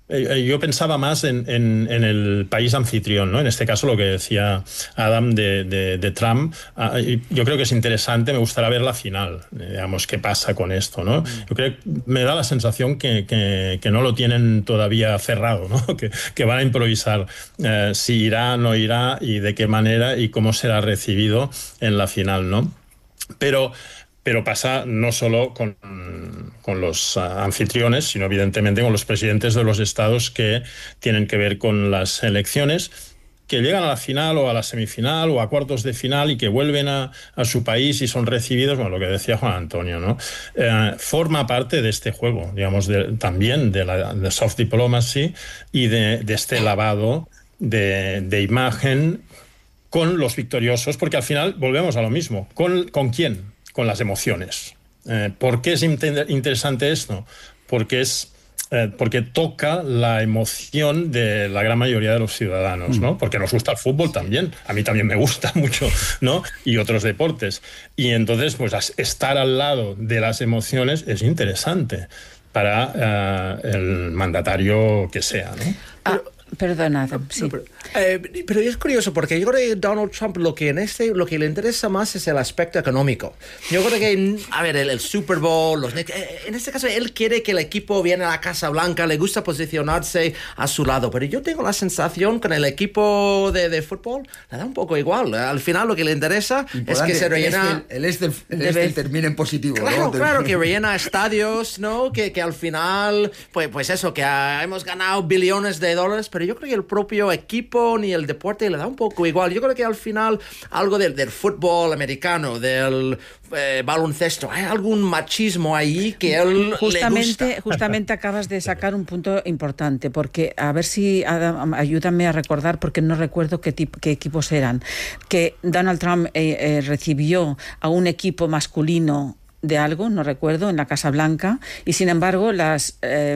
Yo pensaba más en, en, en el país anfitrión, ¿no? En este caso lo que decía Adam de, de, de Trump. Yo creo que es interesante, me gustaría ver la final, digamos, qué pasa con esto, ¿no? Yo creo que me da la sensación que, que, que no lo tienen todavía cerrado, ¿no? Que, que van a improvisar eh, si irá, no irá y de qué manera y cómo será recibido en la final, ¿no? Pero... Pero pasa no solo con, con los uh, anfitriones, sino evidentemente con los presidentes de los estados que tienen que ver con las elecciones, que llegan a la final o a la semifinal o a cuartos de final y que vuelven a, a su país y son recibidos, bueno, lo que decía Juan Antonio, ¿no? Eh, forma parte de este juego, digamos, de, también de la de soft diplomacy y de, de este lavado de, de imagen con los victoriosos, porque al final volvemos a lo mismo. ¿Con, con quién? Con las emociones. Eh, ¿Por qué es inter- interesante esto? Porque es eh, porque toca la emoción de la gran mayoría de los ciudadanos, ¿no? Porque nos gusta el fútbol también, a mí también me gusta mucho, ¿no? Y otros deportes. Y entonces, pues estar al lado de las emociones es interesante para eh, el mandatario que sea, ¿no? Ah. Perdona, sí. No, pero, eh, pero es curioso porque yo creo que Donald Trump lo que en este lo que le interesa más es el aspecto económico. Yo creo que, a ver, el, el Super Bowl, los, en este caso él quiere que el equipo viene a la Casa Blanca, le gusta posicionarse a su lado, pero yo tengo la sensación con el equipo de, de fútbol le da un poco igual. Al final lo que le interesa importante, es que se rellena... El este, el este, el este termine en positivo. Claro, ¿no? claro, que rellena estadios, ¿no? Que, que al final, pues, pues eso, que ha, hemos ganado billones de dólares, pero yo creo que el propio equipo ni el deporte le da un poco igual. Yo creo que al final algo del, del fútbol americano, del eh, baloncesto, hay algún machismo ahí que él justamente, le gusta. Justamente acabas de sacar un punto importante, porque a ver si, Adam, ayúdame a recordar, porque no recuerdo qué, tipo, qué equipos eran, que Donald Trump eh, eh, recibió a un equipo masculino de algo, no recuerdo, en la Casa Blanca, y sin embargo las eh,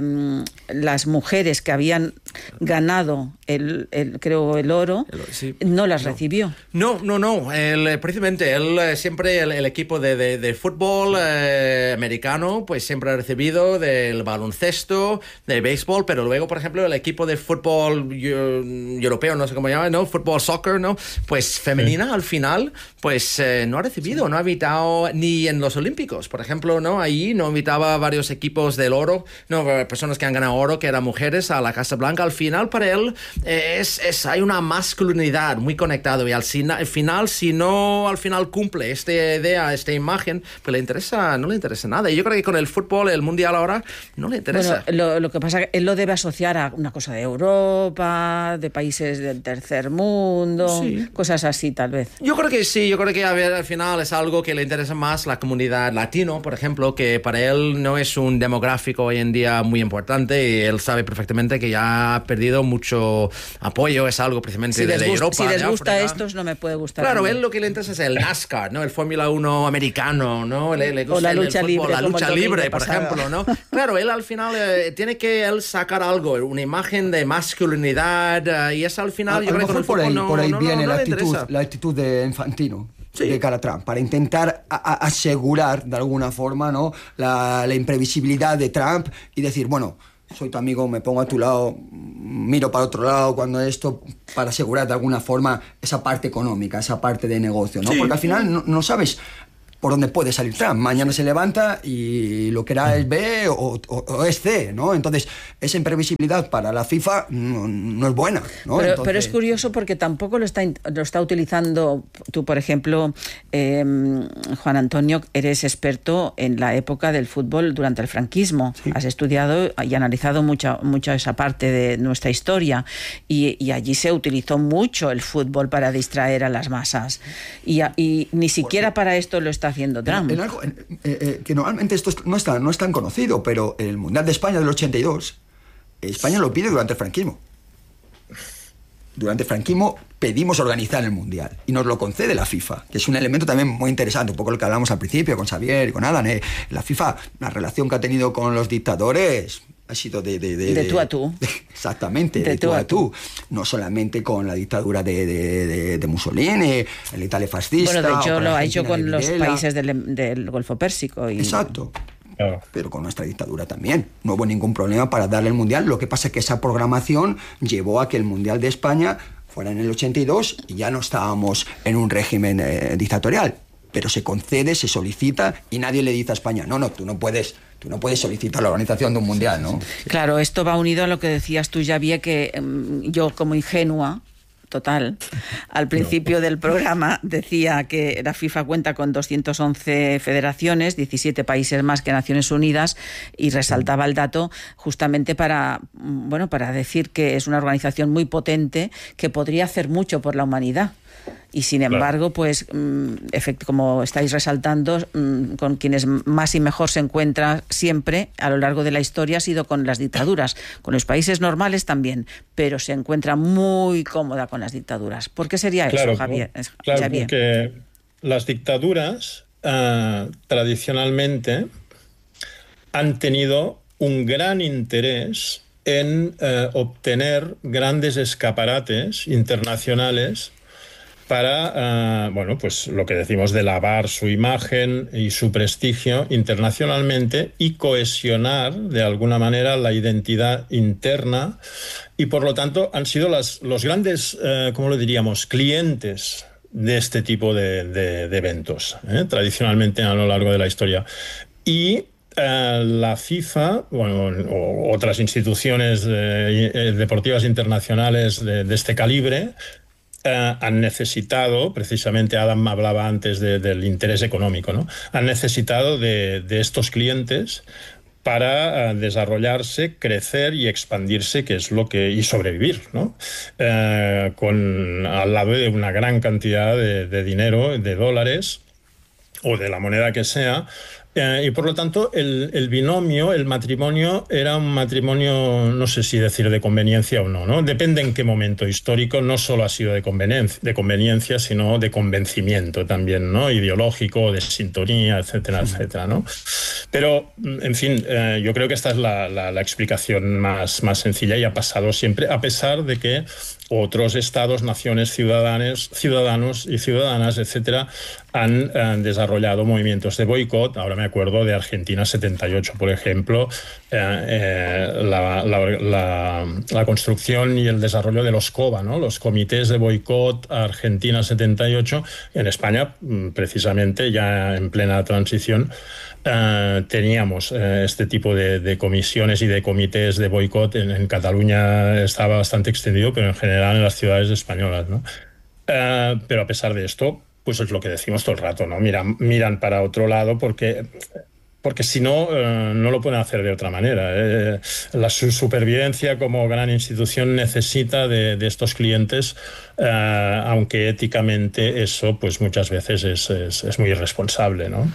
las mujeres que habían ganado el, el creo el oro el, sí. no las no. recibió. No, no, no. El, precisamente él siempre el, el equipo de, de, de fútbol eh, americano, pues siempre ha recibido del baloncesto, de béisbol, pero luego, por ejemplo, el equipo de fútbol yo, europeo, no sé cómo se llama, ¿no? Fútbol soccer, ¿no? Pues femenina, sí. al final, pues eh, no ha recibido, sí. no ha invitado ni en los Olímpicos. Por ejemplo, ¿no? Ahí no invitaba a varios equipos del oro, no, personas que han ganado oro, que eran mujeres, a la Casa Blanca. Al final para él eh, es, es, hay una masculinidad muy conectada y al, al final, si no al final cumple esta idea, esta imagen, pues le interesa, no le interesa nada. Y yo creo que con el fútbol, el mundial ahora, no le interesa. Bueno, lo, lo que pasa es que él lo debe asociar a una cosa de Europa, de países del tercer mundo, sí. Cosas así tal vez. Yo creo que sí, yo creo que a ver, al final es algo que le interesa más la comunidad latino, por ejemplo, que para él no es un demográfico hoy en día muy importante y él sabe perfectamente que ya ha perdido mucho apoyo, es algo precisamente si de, de Europa. Si les gusta estos, no me puede gustar. Claro, él lo que le interesa es el NASCAR, ¿no? El Fórmula uno americano, ¿no? Le, le gusta o la lucha el, el fútbol, libre. La lucha libre, por pasado. ejemplo, ¿no? Claro, él al final eh, tiene que él sacar algo, una imagen de masculinidad uh, y eso al final a, yo a creo que por ahí, no, por ahí no, viene no, no la, actitud, interesa. la actitud de Infantino. Sí. De cara a Trump, para intentar a, a asegurar de alguna forma, ¿no? la, la imprevisibilidad de Trump y decir, bueno, soy tu amigo, me pongo a tu lado, miro para otro lado cuando esto, para asegurar de alguna forma esa parte económica, esa parte de negocio, ¿no? Sí. Porque al final no, no sabes por dónde puede salir Trump. Mañana se levanta y lo que era es B o, o, o es C, ¿no? Entonces, esa imprevisibilidad para la FIFA no, no es buena, ¿no? Pero, Entonces... pero es curioso porque tampoco lo está, lo está utilizando tú, por ejemplo, eh, Juan Antonio, eres experto en la época del fútbol durante el franquismo. Sí. Has estudiado y analizado mucha, mucha esa parte de nuestra historia y, y allí se utilizó mucho el fútbol para distraer a las masas. Y, y ni siquiera para esto lo está haciendo Trump. En, en algo, en, eh, eh, que normalmente esto no es, tan, no es tan conocido, pero el Mundial de España del ochenta y dos, España lo pide durante el franquismo. Durante el franquismo pedimos organizar el Mundial y nos lo concede la FIFA, que es un elemento también muy interesante, un poco lo que hablamos al principio con Xavier y con Alan. Eh. La FIFA, la relación que ha tenido con los dictadores ha sido de... De, de, de tú a tú. De, exactamente, de, de tú, tú a tú. No solamente con la dictadura de, de, de, de Mussolini, en la Italia fascista... Bueno, de hecho lo ha hecho con los Videla. países del, del Golfo Pérsico. Y... Exacto. Claro. Pero con nuestra dictadura también. No hubo ningún problema para darle el Mundial. Lo que pasa es que esa programación llevó a que el Mundial de España fuera en el ochenta y dos y ya no estábamos en un régimen eh, dictatorial. Pero se concede, se solicita y nadie le dice a España, no, no, tú no puedes... Tú no puedes solicitar la organización de un mundial, ¿no? Claro, esto va unido a lo que decías tú, Xavier, que um, yo como ingenua, total, al principio no. del programa decía que la FIFA cuenta con doscientas once federaciones, diecisiete países más que Naciones Unidas, y resaltaba el dato justamente para, bueno, para decir que es una organización muy potente que podría hacer mucho por la humanidad. Y sin embargo, claro. pues, como estáis resaltando, con quienes más y mejor se encuentra siempre a lo largo de la historia ha sido con las dictaduras, con los países normales también, pero se encuentra muy cómoda con las dictaduras. ¿Por qué sería claro, eso, Javier? Claro, Xavier? Porque las dictaduras uh, tradicionalmente han tenido un gran interés en uh, obtener grandes escaparates internacionales para, uh, bueno, pues lo que decimos de lavar su imagen y su prestigio internacionalmente y cohesionar de alguna manera la identidad interna y por lo tanto han sido las, los grandes, uh, ¿cómo lo diríamos?, clientes de este tipo de, de, de eventos, ¿eh? tradicionalmente a lo largo de la historia. Y Uh, la FIFA, bueno, o otras instituciones eh, deportivas internacionales de, de este calibre, Uh, han necesitado, precisamente Adam hablaba antes de, del interés económico, ¿no? Han necesitado de, de estos clientes para uh, desarrollarse, crecer y expandirse, que es lo que y sobrevivir, ¿no? Uh, con al lado de una gran cantidad de, de dinero, de dólares o de la moneda que sea. Eh, y por lo tanto el, el binomio, el matrimonio era un matrimonio, no sé si decir de conveniencia o no, ¿no? Depende en qué momento histórico, no solo ha sido de conveniencia, de conveniencia, sino de convencimiento también, ¿no? Ideológico, de sintonía, etcétera, etcétera, ¿no? Pero, en fin, eh, yo creo que esta es la, la, la explicación más, más sencilla y ha pasado siempre, a pesar de que otros estados, naciones, ciudadanos, ciudadanos y ciudadanas, etcétera, han, han desarrollado movimientos de boicot. Ahora me acuerdo de Argentina setenta y ocho, por ejemplo, eh, eh, la, la, la, la construcción y el desarrollo de los COBA, ¿no? Los comités de boicot Argentina setenta y ocho. En España, precisamente, ya en plena transición, Uh, teníamos uh, este tipo de, de comisiones y de comités de boicot. En, en Cataluña estaba bastante extendido, pero en general en las ciudades españolas, ¿no? Uh, pero a pesar de esto, pues es lo que decimos todo el rato, ¿no? Miran, miran para otro lado porque... porque si no, uh, no lo pueden hacer de otra manera. Eh, la su supervivencia como gran institución necesita de, de estos clientes, uh, aunque éticamente eso pues muchas veces es, es, es muy irresponsable, ¿no?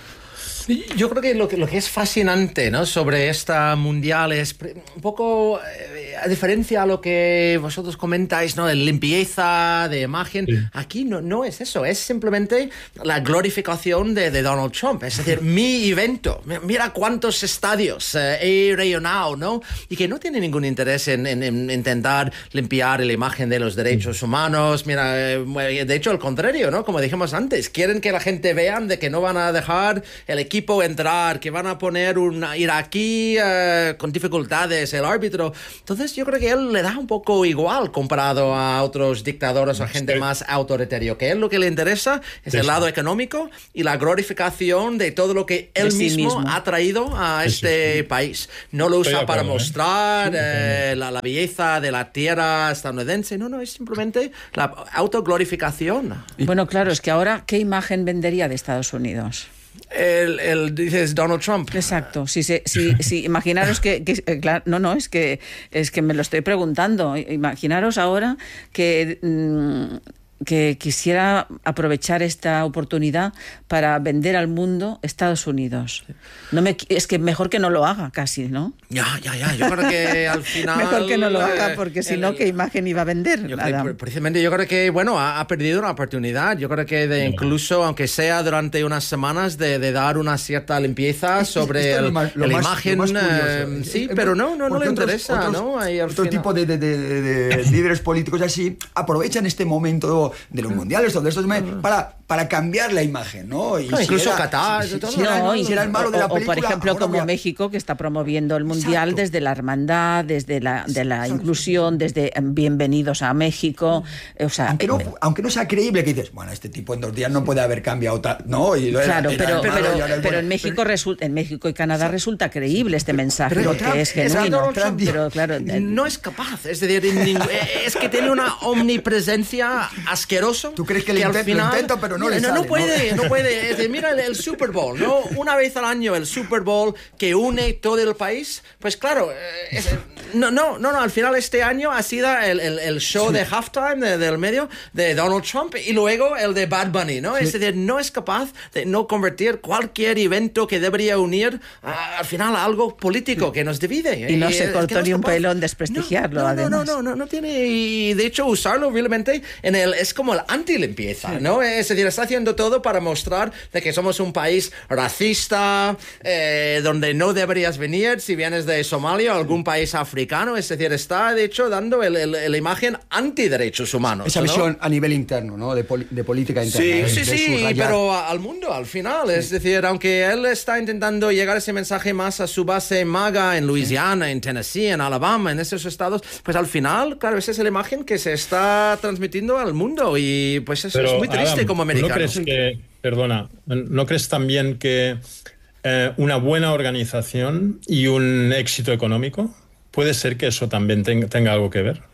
Yo creo que lo, que lo que es fascinante, ¿no?, sobre esta mundial es un poco, eh, a diferencia a lo que vosotros comentáis, ¿no?, de limpieza, de imagen, sí. Aquí no, no es eso, es simplemente la glorificación de, de Donald Trump. Es decir, mi evento, mira cuántos estadios eh, he rellenado, ¿no? Y que no tiene ningún interés en, en, en intentar limpiar la imagen de los derechos humanos. Mira, eh, de hecho, al contrario, ¿no? Como dijimos antes, quieren que la gente vean de que no van a dejar el equipo entrar, que van a poner un iraquí uh, con dificultades, el árbitro. Entonces yo creo que él le da un poco igual comparado a otros dictadores o gente sí. más autoritario, que él lo que le interesa es sí. el lado económico y la glorificación de todo lo que él sí mismo, mismo ha traído a sí, este sí, sí. país. No lo usa acuerdo, para mostrar ¿eh? eh, la, la belleza de la tierra estadounidense, no, no, es simplemente la autoglorificación. Bueno, claro, es que ahora, ¿qué imagen vendería de Estados Unidos? El, el dices Donald Trump. Exacto. Si, si, si, si imaginaros que, que claro, no, no, es que es que me lo estoy preguntando. Imaginaros ahora que mmm, que quisiera aprovechar esta oportunidad para vender al mundo Estados Unidos. No me, es que mejor que no lo haga casi, ¿no? Ya, ya, ya. Yo creo que al final... mejor que no lo haga, porque si no, ¿qué imagen iba a vender? Yo creo, precisamente yo creo que, bueno, ha, ha perdido una oportunidad. Yo creo que de incluso, aunque sea durante unas semanas, de, de dar una cierta limpieza sobre el, más, la más, imagen. Curioso, eh, sí, es, pero no, no, no le otros, interesa, otros, ¿no? Ahí otro final. tipo de, de, de, de líderes políticos así aprovechan este momento de los mundiales, donde estos para, para cambiar la imagen, ¿no? Y no, si incluso era, Qatar, si, todo si era, no, si era el malo de la película, o por ejemplo como a... México, que está promoviendo el mundial Exacto. desde la hermandad, desde la, de la Exacto. inclusión, desde bienvenidos a México, o sea, aunque no, aunque no sea creíble, que dices, bueno, este tipo en dos días no puede haber cambiado tal, no, y lo claro, era, pero, era pero, malo, pero, pero en México pero, resulta, en México y Canadá Exacto. resulta creíble este mensaje, pero porque Trump, es genuino, Trump, pero claro, no es capaz, es decir, es que tiene una omnipresencia asquerosa. ¿Tú crees que, que le intenta, final, intenta, pero no, no le no, sale? No puede, no, no puede. Es decir, mira el, el Super Bowl, ¿no? Una vez al año el Super Bowl que une todo el país. Pues claro, es, no, no, no, no, al final este año ha sido el, el, el show sí. de halftime de, del medio de Donald Trump y luego el de Bad Bunny, ¿no? Sí. Es decir, no es capaz de no convertir cualquier evento que debería unir a, al final a algo político sí. que nos divide. Y no y, se cortó no ni un pelo en no, desprestigiarlo, no, además. No, no, no, no, no tiene, y de hecho usarlo realmente en el, es como el anti-limpieza, sí. ¿no? Es decir, está haciendo todo para mostrar de que somos un país racista, eh, donde no deberías venir si vienes de Somalia o algún país africano. Es decir, está de hecho dando el, el, la imagen anti-derechos humanos. Esa ¿no? visión a nivel interno, ¿no? De, poli de política interna. Sí, de, sí, de sí, subrayar. pero al mundo, al final. Sí. Es decir, aunque él está intentando llegar ese mensaje más a su base MAGA en Luisiana, sí. en Tennessee, en Alabama, en esos estados, pues al final, claro, esa es la imagen que se está transmitiendo al mundo y pues eso pero, es muy triste Adam, como americano. ¿No crees que, perdona, ¿no crees también que eh, una buena organización y un éxito económico puede ser que eso también ten, tenga algo que ver?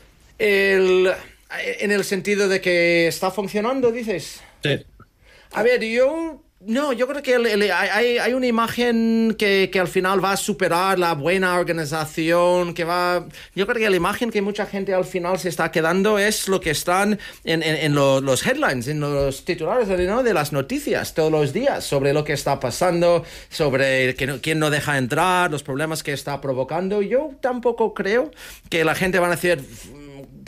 El, en el sentido de que está funcionando, dices. Sí. A ver, yo... No, yo creo que el, el, hay, hay una imagen que, que al final va a superar la buena organización, que va... Yo creo que la imagen que mucha gente al final se está quedando es lo que están en, en, en lo, los headlines, en los titulares, ¿no? De las noticias todos los días, sobre lo que está pasando, sobre que no, quién no deja entrar, los problemas que está provocando. Yo tampoco creo que la gente va a decir...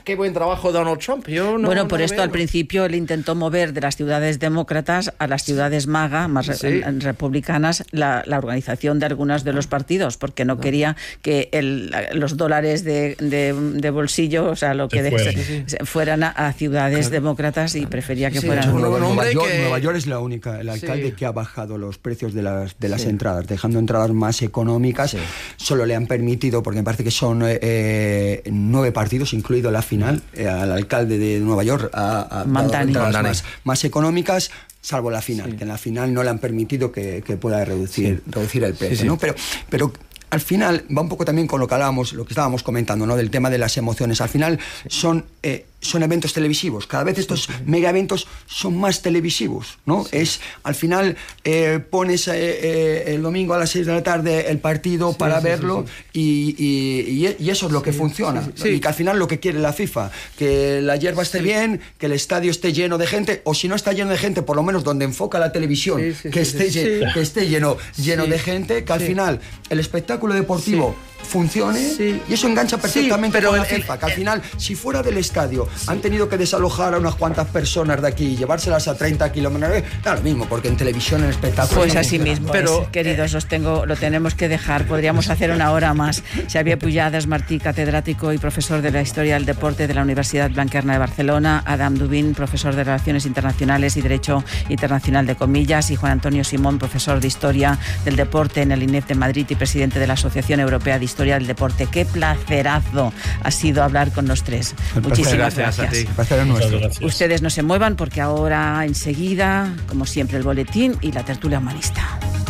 qué buen trabajo Donald Trump. Yo no, bueno, por no esto veo. al principio él intentó mover de las ciudades demócratas a las ciudades MAGA, más Sí. re- republicanas, la, la organización de algunos de los partidos, porque no quería que el, los dólares de, de, de bolsillo, o sea, lo que Se de- fueran. se- se- fueran a, a ciudades demócratas y prefería que Sí, fueran... un- Nueva, un Nueva hombre York, que- Nueva York es la única, el alcalde Sí. que ha bajado los precios de las, de las Sí. entradas, dejando entradas más económicas. Sí. Solo le han permitido, porque me parece que son eh, nueve partidos, incluido la final, eh, al alcalde de Nueva York a, a dado Mandani. entradas Mandani. más, más económicas, salvo la final, Sí. que en la final no le han permitido que, que pueda reducir, reducir el precio. Sí, sí. ¿no? Pero, pero al final va un poco también con lo que hablábamos, lo que estábamos comentando, ¿no? Del tema de las emociones. Al final son, eh, son eventos televisivos. Cada vez estos mega eventos son más televisivos, ¿no? Es, al final eh, pones eh, eh, el domingo a las seis de la tarde el partido Sí, para sí, verlo sí, sí. Y, y, y eso es lo que funciona. sí, sí. Y que al final lo que quiere la FIFA, que la hierba esté bien, que el estadio esté lleno de gente, o si no está lleno de gente, por lo menos donde enfoca la televisión, Sí, sí, que, sí, esté sí. lle- que esté lleno, lleno Sí. de gente, que al Sí. final el espectáculo deportivo funcione Sí. y eso engancha perfectamente Sí, pero con la el- el- FIFA, que al final, si fuera del estadio han tenido que desalojar a unas cuantas personas de aquí y llevárselas a treinta kilómetros, da lo mismo, porque en televisión, en espectáculo... Pues no así funciona. mismo, Pero, es, queridos, os tengo, lo tenemos que dejar. Podríamos hacer una hora más. Xavier Pujadas Martí, catedrático y profesor de la Historia del Deporte de la Universidad Blanquerna de Barcelona, Adam Dubín, profesor de Relaciones Internacionales y Derecho Internacional de Comillas, y Juan Antonio Simón, profesor de Historia del Deporte en el I N E F de Madrid y presidente de la Asociación Europea de Historia del Deporte. Qué placerazo ha sido hablar con los tres. El placer, Muchísimas gracias a gracias. ti. El placer es Muchas nuestro. gracias. Ustedes no se muevan porque ahora enseguida, como siempre, el boletín y la tertulia humanista.